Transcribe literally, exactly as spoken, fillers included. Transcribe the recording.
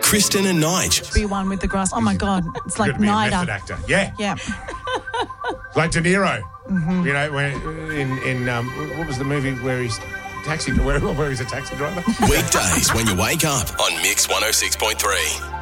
Kristen and Nige. Be one with the grass. Oh, my God. It's like Could be a method Nida. actor. Yeah. Yeah. Like De Niro. Mm-hmm. You know, when, in, in um, what was the movie where he's taxi, where, where he's a taxi driver? Weekdays when you wake up on Mix one oh six point three.